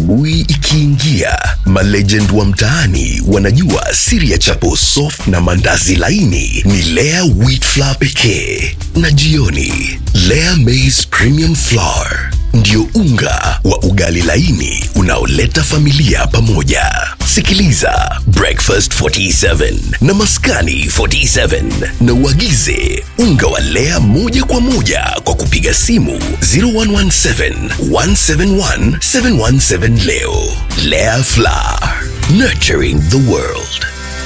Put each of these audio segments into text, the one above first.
Asubuhi ikiingia, malegend wa mtaani wanajua siri ya chapo soft na mandazi laini ni Lea wheat flour pekee. Na jioni, Lea maize premium flour ndio unga wa ugali laini unaoleta familia pamoja. Sikiliza Breakfast 47 na Maskani 47 na uagize unga wa Lea moja kwa moja kwa kupiga simu 0117 171 717 leo. Lea Flour, nurturing the world.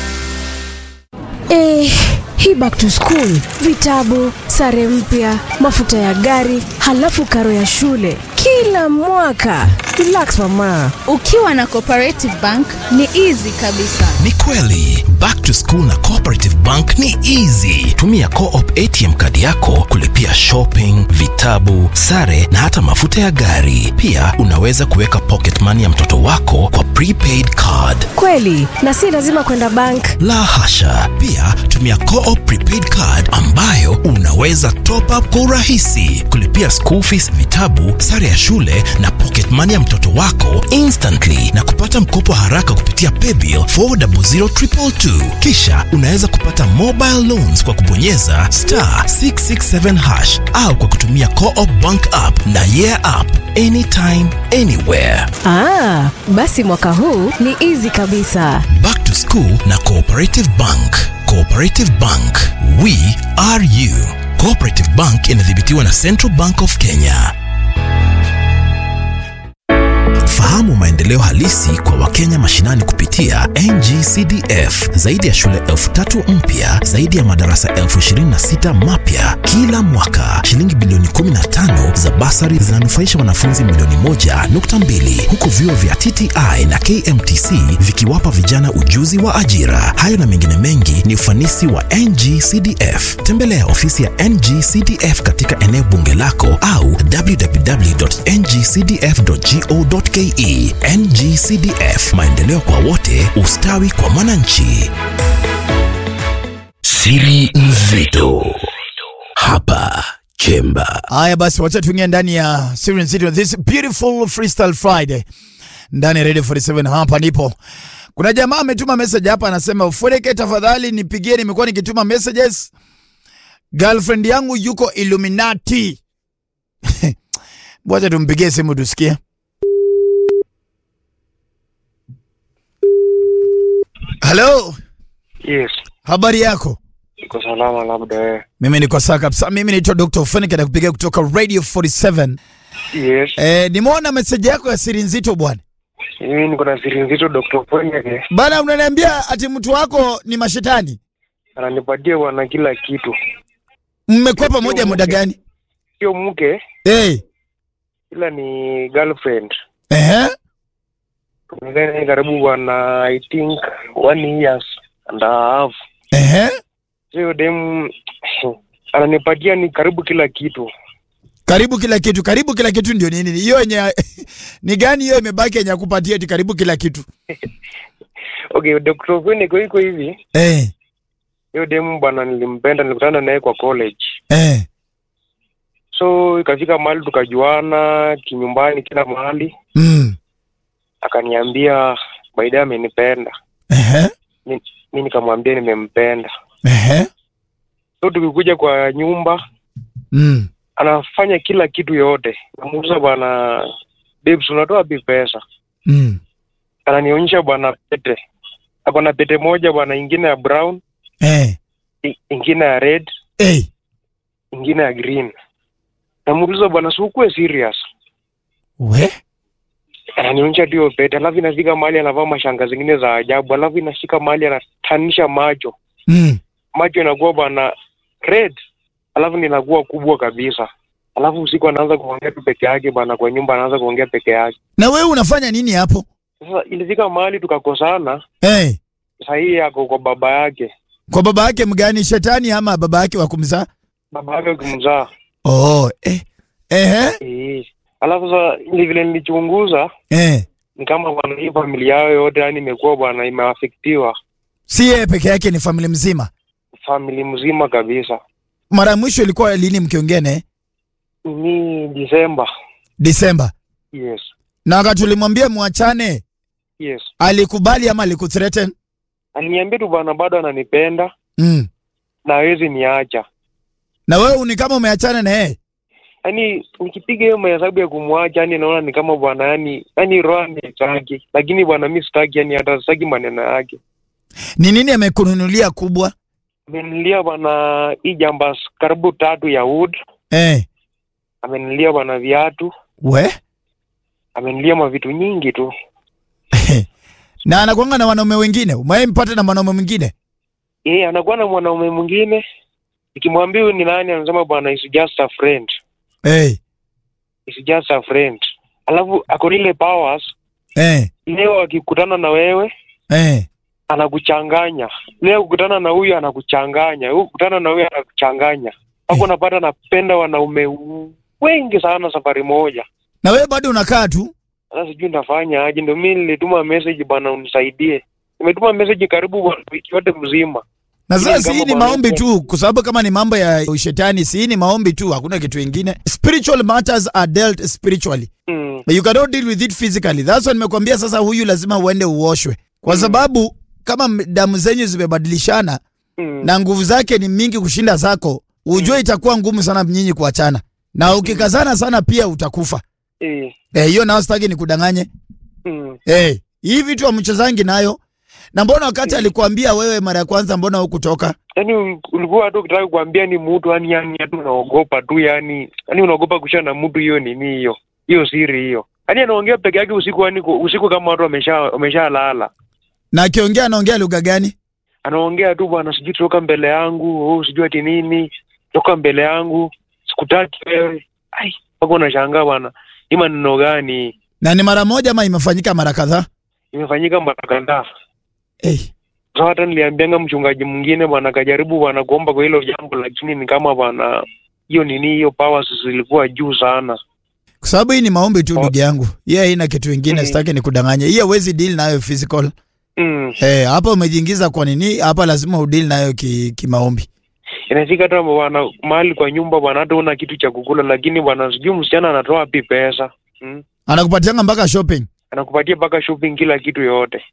Hii back to school, vitabu, sare mpya, mafuta ya gari, halafu karo ya shule kila mwaka. Relax mama. Ukiwa na Cooperative Bank ni easy kabisa. Ni kweli, back to school na Cooperative Bank ni easy. Tumia Co-op ATM kadi yako kulipia shopping, vitabu, sare na hata mafuta ya gari. Pia unaweza kuweka pocket money ya mtoto wako kwa prepaid card. Kweli, na si lazima kwenda bank. La hasha. Pia tumia Co-op prepaid card ambayo unaweza top up kwa urahisi kulipia school fees, vitabu, sare ya shule na pocket money ya mtoto wako instantly na kupata mkopo haraka kupitia paybill 400222. Kisha unaweza kupata mobile loans kwa kubonyeza *667# au kwa kutumia Co-op bank app na yeah app anytime anywhere. Basi mwaka huu ni easy kabisa. Back to school na Cooperative Bank. Cooperative Bank, we are you. Cooperative Bank inadhibitiwa na Central Bank of Kenya. Fahamu maendeleo halisi kwa Wakenya mashinani kupitia NGCDF. Zaidi ya shule 3,000 mpya, zaidi ya madarasa 26,000 mapya kila mwaka. Shilingi bilioni 15 za basari zinanufaisha wanafunzi milioni 1.2, huku vyuo vya TTI na KMTC vikiwapa vijana ujuzi wa ajira. Hayo na mengine mengi ni ufanisi wa NGCDF. Tembelea ofisi ya NGCDF katika eneo bunge lako au www.ngcdf.go.ke. NGCDF, maendeleo kwa wote, ustawi kwa mwananchi. Siri nzito hapa Chemba. Haya basi, wacha tuingie ndani ya Siri nzito this beautiful freestyle Friday ndani ya Radio 47. Hapa nipo. Kuna jamaa ametuma message hapa, anasema Ufureke tafadhali nipigie, nimekuwa nikituma messages, girlfriend yangu yuko Illuminati. Wacha tumpigie simu tusikie. Hello. Yes. Habari yako? Niko salama labda wewe. Mimi niko sawa kabisa. Mimi naitwa Dr. Ufureke na kupigia kutoka Radio 47. Yes. Nimeona message yako ya siri nzito bwana. Mimi niko na siri nzito Dr. Ufureke. Bana, unaniambia ati mtu wako ni mashetani? Ananipatia bwana kila kitu. Mmekuwa pamoja muda gani? Sio mke. Ila ni girlfriend. Tumekana karibu bwana, I think 1 years and a half. Sio dem ananipatia ni karibu kila kitu. Karibu kila kitu. Karibu kila kitu ndio nini? Hiyo yenye ni gani hiyo imebaki yenye kupatia ati karibu kila kitu? Okay, Dr. Ufureke iko hivi. Hiyo dem bwana nilimpenda, nilikutana naye kwa college. So ikafika mahali tukajuana kinyumbani kila mahali. Akaniambia baadaye amenipenda. Mimi nikamwambia nimempenda. So tukikuja kwa nyumba, anafanya kila kitu yote. Namuuliza bwana, babes unatoa wapi pesa? Ananionyesha bwana pete. Akona pete moja bwana, ingine ya brown, ingine ya red, ingine ya green. Namuuliza bwana, si ukue serious? Ananionyesha hiyo pete, alafu inafika mahali anavaa mashanga zingine za ajabu, alafu inashika mahali anatanisha macho. Macho inakuwa bwana red, alafu inakuwa kubwa kabisa. Alafu usiku anaanza kuongea tu peke yake bwana, kwa nyumba anaanza kuongea peke yake. Na wewe unafanya nini hapo? Sasa ilifika mahali tukakosana. Sasa hii yako kwa baba yake. Kwa baba yake mgani, shetani ama baba yake wa kumzaa? Baba yake wa kumzaa. Alafu sasa ni vile nilichunguza, ni kama bwana hii familia yao yote yani imekuwa bwana imeaffectiwa. Si yeye peke yake, ni familia mzima. Familia mzima kabisa. Mara mwisho ilikuwa lini mkiongea naye? Ni December. December? Yes. Na wakati ulimwambia muachane, Yes. alikubali ama alikuthreaten? Aliniambia tu bwana bado ananipenda na hawezi niacha. Na wewe ni kama umeachana na yeye? Yaani nikipiga hiyo mahesabu ya kumwacha, yani naona ni kama bwana yani roho ni, lakini bwana mimi sitaki, yani hata sitaki maneno yake. Ni nini amekununulia kubwa? Amenilia bwana hii jambas karibu 3 ya wood. Amenilia bwana viatu. Amenilia mavitu nyingi tu. Na anakuanga na wanaume wengine? Umempata na wanaume mwingine? Anakuwa na mwanaume mwingine. Nikimwambia ni nani anasema bwana is just a friend. Is just a friend. Alafu akonile powers. Leo akikutana na wewe anakuchanganya. Leo kukutana na huyu anakuchanganya. Huyu kukutana na huyu anakuchanganya. Hapo napata napenda wanaume wengi sana safari moja. Na wewe bado unakaa tu? Sasa sijui nitafanya aje, ndio mimi nilituma message bwana unisaidie. Nimetuma message karibu wiki yote mzima. Na sasa hii ni maombi tu, kwa sababu kama ni mambo ya ushetani, si ni maombi tu, hakuna kitu kingine. Spiritual matters are dealt spiritually. You cannot deal with it physically. That's why nimekuambia sasa huyu lazima uende uoshwe. Kwa sababu kama damu zenyu zimebadilishana na nguvu zake ni mingi kushinda zako, ujue itakuwa ngumu sana nyinyi kuachana. Na ukikazana sana pia utakufa. Hiyo nao sitaki nikudanganye. Hii vitu amchezangi nayo. Na mbona wakati alikuambia wewe mara ya kwanza mbona hukutoka? Yaani ulikuwa tu ukitaka kuambia ni mtu yani hata unaogopa tu yani unaogopa kushana na mtu hiyo nini hiyo. Hiyo siri hiyo. Yaani anaongea peke yake usiku kama watu wameshalala. Na akiongea anaongea lugha gani? Anaongea tu bwana sijui toka mbele yangu, sijui ati nini, toka mbele yangu, sikutaki wewe. Wako unashangaa bwana. Ni maneno gani? Na ni mara moja ama imefanyika mara kadhaa? Imefanyika mara kadhaa. So hata niliambianga mchungaji mwingine bwana kajaribu bwana kuomba kwa hilo jambo, lakini ni kama bwana hiyo nini hiyo powers zilikuwa juu sana. Kwa sababu hii ni maombi tu ndugu yangu. Yeye haina kitu kingine, sitaki nikudanganye. Hii hauwezi deal nayo physical. Hapa umejiingiza kwa nini? Hapa lazima udeal nayo kimaombi. Inafika hata bwana mahali kwa nyumba bwana hata una kitu cha kukula, lakini bwana sijui msichana anatoa wapi pesa. Anakupatianga mpaka shopping. Anakupatia mpaka shopping kila kitu yote.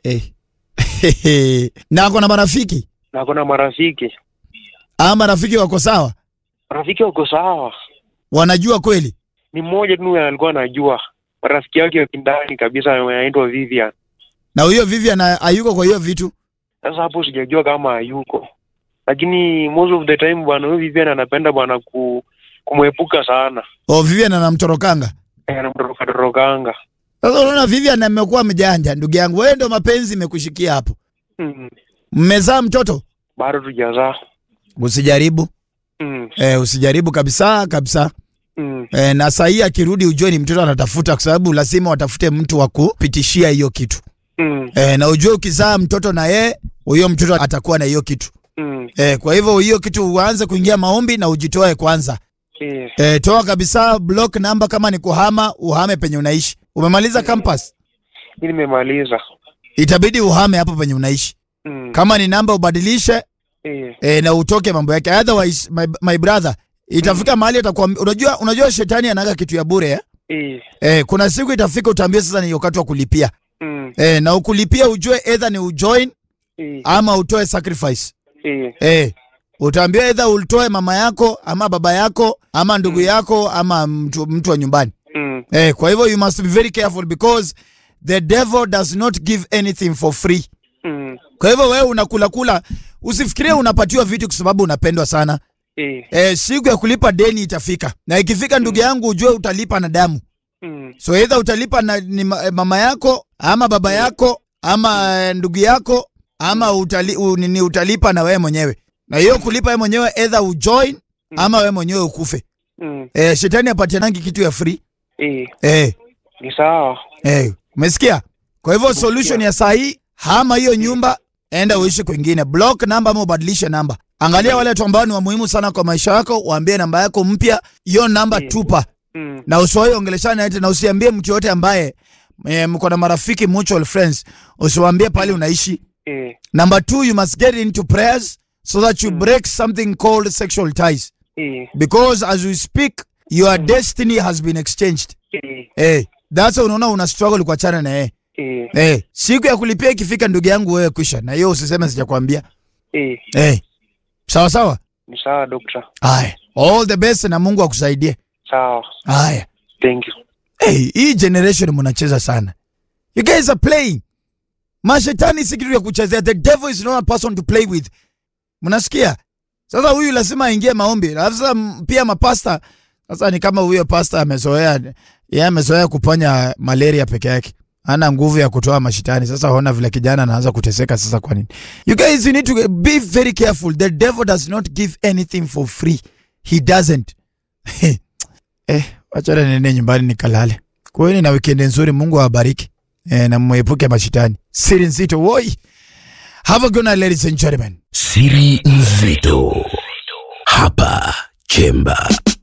Na ako na marafiki? Na ako na marafiki. Marafiki wako sawa? Marafiki wako sawa. Wanajua kweli? Ni mmoja tu alikuwa anajua. Rafiki yake wa kindani kabisa anaitwa Vivian. Na huyo Vivian hayuko kwa hiyo vitu? Sasa hapo sijajua kama hayuko. Lakini most of the time bwana huyo Vivian anapenda bwana kumwepuka sana. Vivian anamtorokanga? Anamtorokanga. Sasa unaona Vivian amekuwa mjanja ndugu yangu. Wewe ndio mapenzi imekushikia hapo. Mmezaa mtoto? Bado tujazaa. Usijaribu. Usijaribu kabisa. Na saa hii akirudi ujue ni mtoto anatafuta, kwa sababu lazima watafute mtu wa kupitishia hiyo kitu. Na ujue ukizaa mtoto na yeye, huyo mtoto atakuwa na hiyo kitu. Kwa hivyo hiyo kitu uanze kuingia maombi na ujitoe kwanza. Toa kabisa, block number, kama ni kuhama uhame penye unaishi. Umemaliza campus? Mimi nimemaliza. Itabidi uhame hapo penye unaishi. Kama ni namba ubadilishe. Na utoke mambo yake. Otherwise my brother, itafika mahali atakwambia, unajua shetani anaga kitu ya bure kuna siku itafika utaambia sasa ni wakati wa kulipia. Na ukulipia ujue either ni ujoin ama utoe sacrifice. Utaambia either utoe mama yako ama baba yako ama ndugu yako ama mtu wa nyumbani. Kwa hivyo you must be very careful because the devil does not give anything for free. Kwa hivyo wewe unakula, usifikirie unapatiwa vitu kwa sababu unapendwa sana. Siku ya kulipa deni itafika. Na ikifika ndugu yangu ujue utalipa na damu. So either utalipa na mama yako ama baba yako ama ndugu yako ama utalipa na wewe mwenyewe. Na hiyo kulipa wewe mwenyewe either ujoin ama wewe mwenyewe ukufe. Shetani apatianangi kitu ya free. Ni sawa. Umesikia? Kwa hivyo solution ya saa hii, hama hiyo nyumba, enda uishi kwingine. Block namba ama ubadilishe namba. Angalia wale watu ambao ni wa muhimu sana kwa maisha yako, waambie namba yako mpya, hiyo namba tupa. Na usiwahi ongeleshana eti, na usiambie mtu yote ambaye mko na marafiki, mutual friends, usiwaambie pale unaishi. Number 2, you must get into prayers so that you break something called sexual ties. Because as we speak, your destiny has been exchanged. That's unaona una struggle kuachana na yeye. Siku ya kulipia ikifika ndugu yangu wewe kwisha. Na hiyo usiseme sijakwambia. Sawa sawa? Ni sawa doctor. Haya. All the best na Mungu akusaidie. Sawa. Haya. Thank you. Hii generation mnacheza sana. You guys are playing. Mashetani si kitu ya kuchezea. The devil is not a person to play with. Mnasikia? Sasa huyu lazima aingie maombi. Sasa pia mapasta. Sasa ni kama huyo pasta amezoea kuponya malaria peke yake. Hana nguvu ya kutoa mashetani. Sasa ona vile kijana anaanza kuteseka sasa kwa nini? You guys need to be very careful. The devil does not give anything for free. He doesn't. Wacha nene nyumbani nikalale. Kuweni na weekend nzuri, Mungu awabariki. Na muepuke mashetani. Siri nzito woi. Have a good night ladies and gentlemen. Siri nzito. Hapa Chemba.